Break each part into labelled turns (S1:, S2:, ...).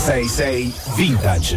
S1: 106.6 Vintage.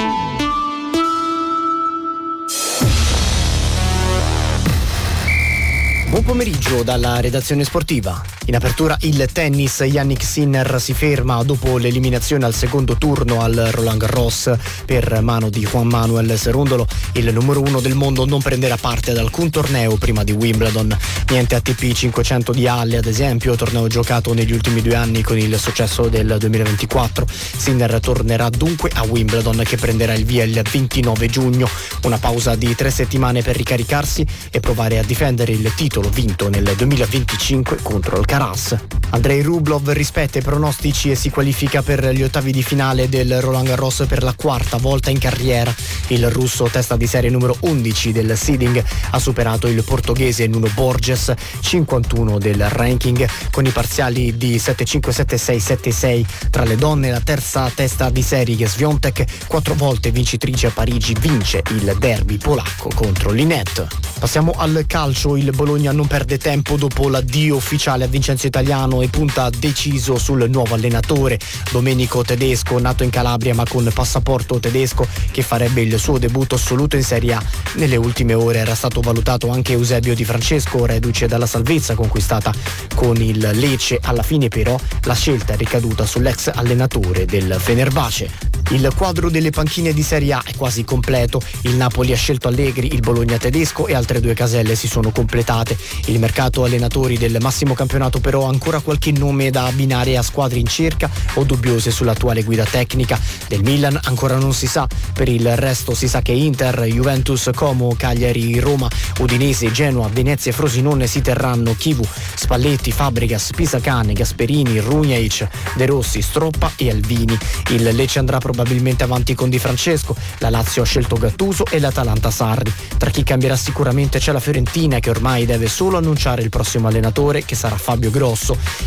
S2: Buon pomeriggio dalla redazione sportiva. In apertura il tennis, Jannik Sinner si ferma dopo l'eliminazione al secondo turno al Roland Garros per mano di Juan Manuel Cerundolo. Il numero 1 del mondo non prenderà parte ad alcun torneo prima di Wimbledon. Niente ATP 500 di Halle, ad esempio, torneo giocato negli ultimi 2 anni con il successo del 2024. Sinner tornerà dunque a Wimbledon, che prenderà il via il 29 giugno. Una pausa di 3 settimane per ricaricarsi e provare a difendere il titolo vinto nel 2025 contro il Alcaraz. Andrei Rublev rispetta i pronostici e si qualifica per gli ottavi di finale del Roland Garros per la 4ª volta in carriera. Il russo, testa di serie numero 11 del seeding, ha superato il portoghese Nuno Borges, 51 del ranking, con i parziali di 7-5, 7-6, 7-6. Tra le donne la terza testa di serie Swiatek, 4 volte vincitrice a Parigi, vince il derby polacco contro Linette. Passiamo al calcio. Il Bologna non perde tempo dopo l'addio ufficiale a Vincenzo Italiano e punta deciso sul nuovo allenatore, Domenico Tedesco, nato in Calabria ma con passaporto tedesco, che farebbe il suo debutto assoluto in Serie A. Nelle ultime ore era stato valutato anche Eusebio Di Francesco, reduce dalla salvezza conquistata con il Lecce. Alla fine però la scelta è ricaduta sull'ex allenatore del Fenerbahce. Il quadro delle panchine di Serie A è quasi completo. Il Napoli ha scelto Allegri, il Bologna tedesco e altre 2 caselle si sono completate. Il mercato allenatori del massimo campionato però ha ancora qualche nome da abbinare a squadre in cerca o dubbiose sull'attuale guida tecnica. Del Milan ancora non si sa. Per il resto si sa che Inter, Juventus, Como, Cagliari, Roma, Udinese, Genoa, Venezia e Frosinone si terranno Chivu, Spalletti, Fabregas, Pisacane, Gasperini, Runjaic, De Rossi, Stroppa e Alvini. Il Lecce andrà probabilmente avanti con Di Francesco, la Lazio ha scelto Gattuso e l'Atalanta Sarri. Tra chi cambierà sicuramente c'è la Fiorentina, che ormai deve solo annunciare il prossimo allenatore, che sarà Fabio Grosso.